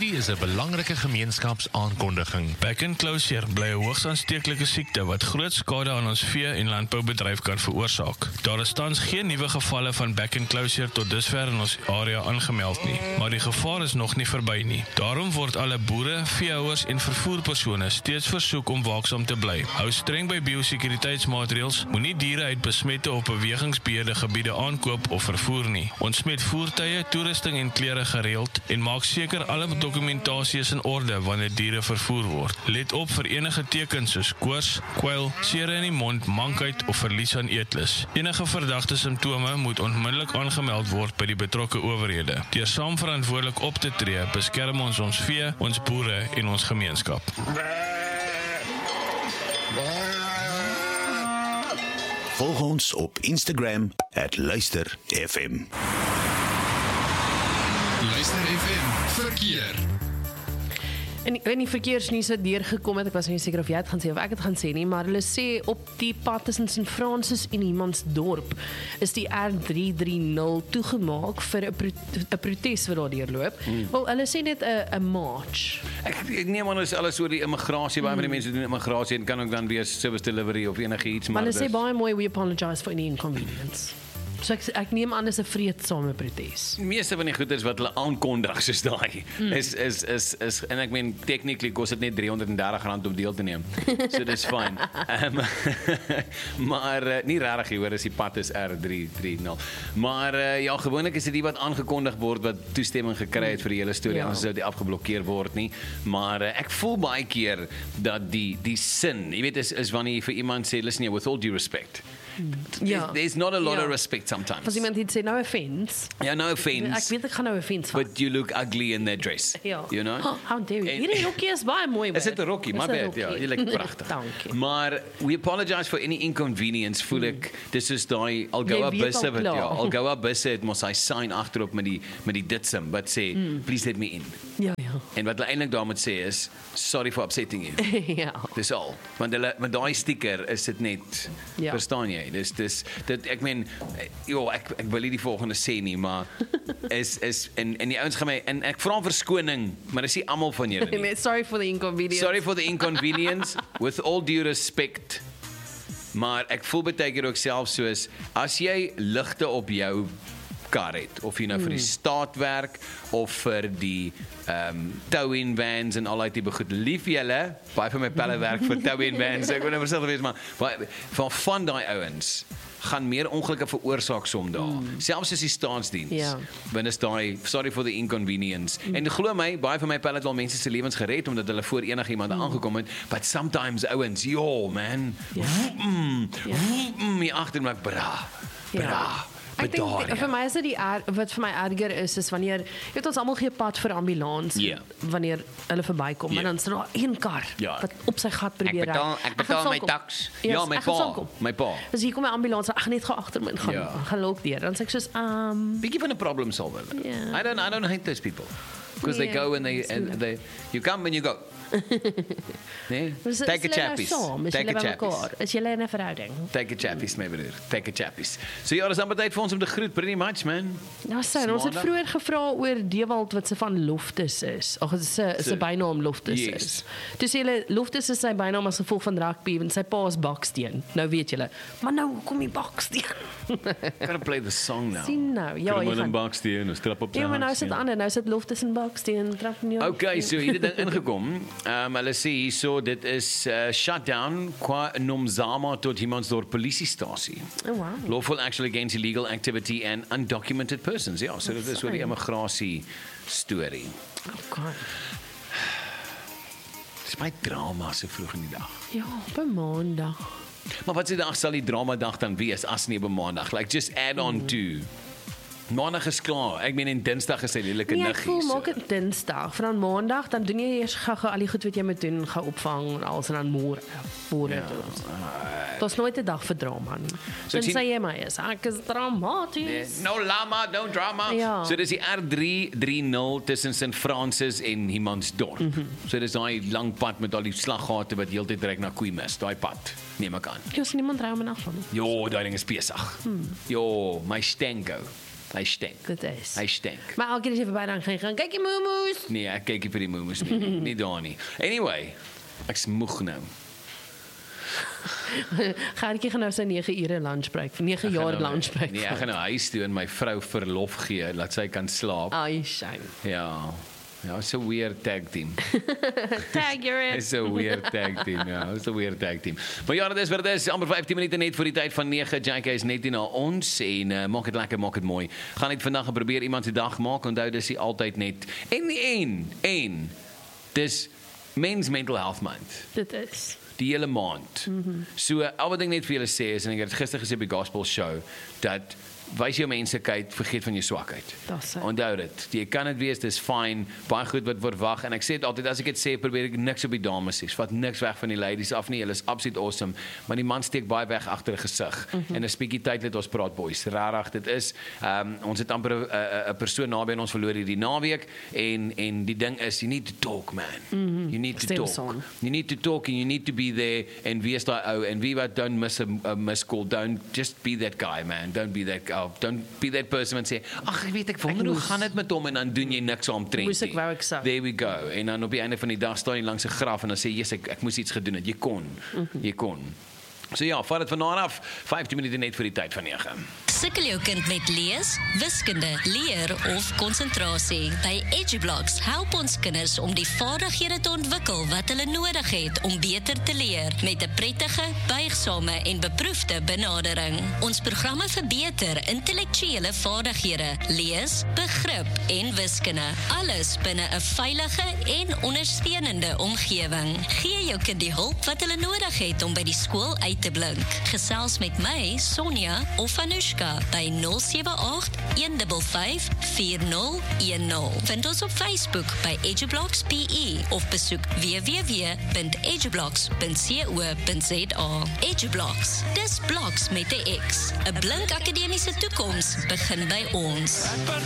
Hierdie is 'n belangrike gemeenskapsaankondiging. Back and closure bly 'n hoogs aansteeklike siekte wat groot skade aan ons vee- en landboubedryf kan veroorsaak. Daar is tans geen nuwe gevalle van back and closure tot dusver in ons area aangemeld nie, maar die gevaar is nog nie verby nie. Daarom word alle boere, veehouers en vervoerpersone steeds versoek om waaksaam te bly. Hou streng by biosekuriteitsmaatreëls, moenie diere uit besmette op bewegingsbeheerde gebiede aankoop of vervoer nie. Ontsmet voertuie, toerusting en klere gereeld en maak seker alle dokumentasie is in orde wanneer diere vervoer word. Let op vir enige tekens soos koors, kwyl, sere in die mond, mankheid of verlies aan eetlus. Enige verdagte simptome moet onmiddellik aangemeld word by die betrokke owerhede. Deur saam verantwoordelik op te tree, beskerm ons vee, ons boere en ons gemeenskap. Volg ons op Instagram @luisterfm. Luister FM verkeer. En die verkeersnuus wat deurgekom het, ek was nie seker of jy het gaan sê of ek het gaan sê nie, maar hulle sê op die pad tussen St. Francis en Humansdorp is die R330 toegemaak vir 'n protes wat daar deurloop. Wel, hulle sê net 'n march. Ek neem aan is alles oor die immigrasie, baie van die mense doen immigrasie en kan ook dan weer service delivery of enigiets, Maar maar hulle sê baie mooi, we apologize for any inconvenience. So ek neem aan dis 'n vreedsame protes. die meeste van die goeders wat hulle aankondig soos daai is en ek meen technically kos dit net R330 om deel te neem. So dis fyn. Maar nie regtig hier hoor, as die pad is R330. Maar ja, gewoonlik is dit die wat aangekondig word wat toestemming gekry het vir die hele storie, anders sou dit afgeblokkeer word nie. Maar ek voel baie keer dat die sin, jy weet is wanneer jy vir iemand sê, listen here, with all due respect. There's not a lot of respect sometimes. As iemand het sê, no offense. Yeah, no offense. Ek weet ek gaan nou offense vat. But you look ugly in that dress. Ja. You know? Oh, how dare you. Hierdie rokkie is baie mooi. Is dit 'n rokkie? My bad. Ja, jy lyk pragtig. Dankie. Maar we apologize for any inconvenience. Voel ek dis is daai Algoa busse wat Algoa busse het mos hy sign agterop met die ditsim wat sê please let me in. Ja. En wat hulle eintlik daar moet sê is sorry for upsetting you. Ja. Dis al. Want hulle met daai sticker is dit net verstaan jy? Dis dit ek meen ek wil nie die volgende sê nie, maar is en die ouens gaan my en ek vra om verskoning, maar dis nie almal van julle nie. Sorry for the inconvenience. Sorry for the inconvenience, with all due respect. Maar ek voel baie keer ook self soos as jy ligte op jou kar het, of jy nou vir die staat werk of vir die tow-in vans en al die tipe goed. Lief julle, baie van my pelle werk vir tow-in vans. Ek wil nou verself wees, maar van daai ouens gaan meer ongelukke veroorsaak daar. Selfs as die staatsdiens. Want is daai sorry for the inconvenience. En glo my, baie van my pelle het wel mense se lewens gered omdat hulle voor enigiemand aangekom het, but sometimes ouens, man. Jy agter my bra. Ek dink vir my is dit wat vir my erger is wanneer jy weet ons almal gee pad vir ambulans wanneer hulle verbykom en dan is daar een kar wat op sy gat probeer ry. Ek betaal my tax. Ja, my pa. Dus hier kom my ambulans, ek net gaan agter my gaan loop deur. Dan sê ek soos bietjie van 'n problem solver. I don't hate those people. Because they go and they you come and you go. Nee? Take a chappies. Take a chappies. Is julle in 'n verhouding? Take a chappies, my broer. Take a chappies. So ja, dis amper tyd vir ons om te groet, pretty much, man. Ja, ons het vroeër gevra oor Dewald wat se van Loftus is. Ag, sy bynaam Loftus is. Toe sê hulle Loftus is sy bynaam as gevolg van rugby en sy pa is Baksteen. Nou weet julle. Maar nou kom die Baksteen. Gotta play the song now. Sien nou. Ja, jy gaan Baksteen, ons trap op sy. Ja, maar nou is dit ander. Nou is dit Loftus en Baksteen, trap nie. Okay, so hier het dit ingekom. Hulle sê hierso, dit is shutdown qua Nomzama tot Humansdorp polisiestasie. Oh wow. Lawful action against illegal activity and undocumented persons. Ja, so dit is oor die immigrasie storie. Okay. Dis my drama so vroeg in die dag. Ja, op 'n maandag. Maar wat se dag sal die drama dag dan wees as nie op 'n maandag? Like just add on to. Maandag is klaar. Ek meen en Dinsdag is 'n lelike niggie. Nee, ek voel maak dit Dinsdag. Van Maandag dan doen jy eers gou al die goed wat jy moet doen, gou opvang en alles en dan môre. Dit's nooit 'n dag vir drama nie. So dan sê jy maar ek is dramaties. No lama, don't drama. Ja. So dis die R330 tussen St. Francis en Humansdorp. So dis daai lang pad met al die slaggate wat heeltyd reik na Koemis, daai pad. Neem ek aan. Jy's niemand ry om 'n nag van nie. Jo, daai ding is besig. Jo, my Stango. Hy stink. Dit is. Hy stink. Maar elke keer as jy verby dan gaan kyk jy moemoes. Nee, ek kyk nie vir die moemoes nie. Nie daar nie. Anyway, ek's moeg nou. Gertjie gaan nou sy 9 ure lunchbreak, 9 jaar lunchbreak. Nee, ek gaan nou huis toe en my vrou verlof gee, laat sy kan slaap. Ai, shame. Ja. Ja, it's a weird tag team. Tag you're in. It's a weird tag team, ja. It's a weird tag team. Maar ja, dit is wat dit is. Amper 15 minute net voor die tyd van 9. JK is net hier na ons en maak dit lekker, maak dit mooi. Gaan net vandag en probeer iemand se dag maak. Onthou dis nie altyd net en dis Men's Mental Health Month. Dit is. Die hele maand. So, al wat ek net vir julle sê is, en ek het gister gesê op die gospel show, dat wys jou menslikheid, vergeet van jou swakheid. Dis. Onthou dit. Jy kan dit wees, dis fyn, baie goed wat verwag en ek sê dit altyd as ek dit sê, probeer ek niks op die dames sê. Vat niks weg van die ladies af nie. Hulle is absoluut awesome, maar die man steek baie weg agter 'n gesig. En 'n bietjie tyd het ons praat boys. Regtig, dit is ons het amper 'n persoon naby aan ons verloor hierdie naweek en die ding is you need to talk man. You need to talk. You need to talk and you need to be there en wie is daai ou en wie wat don't miss a miss call. Don't just be that guy man. Don't be that guy. Don't be that person en sê, ag ek weet ek wonder hoe gaan dit met hom en dan doen jy niks saamtrend. Moes ek wou ek sou. There we go. En dan op die einde van die dag staan jy langs 'n graf en dan sê jy ek moes iets gedoen het. Jy kon. Jy kon. So ja, vat dit vanaand af. 15 minute net vir die tyd van 9. Sukkel jou kind met lees, wiskunde, leer of konsentrasie? By EduBlocks help ons kinders om die vaardighede te ontwikkel wat hulle nodig het om beter te leer met 'n prettige, buigsame en beproefde benadering. Ons programme verbeter intellektuele vaardighede, lees, begrip en wiskunde. Alles binne 'n veilige en ondersteunende omgewing. Gee jou kind die hulp wat hulle nodig het om by die skool uit te blink. Gesels met my, Sonja of Anushka by 078-155-4010. Vind ons op Facebook by EduBlocks PE of besoek www.edublocks.co.za. EduBlocks, dis bloks met 'n X. 'n Blink akademiese toekoms begin by ons.